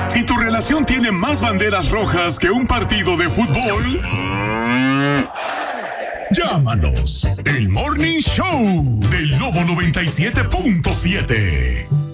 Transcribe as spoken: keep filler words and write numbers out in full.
¿Y tu relación tiene más banderas rojas que un partido de fútbol? Llámanos. El Morning Show del Lobo noventa y siete punto siete.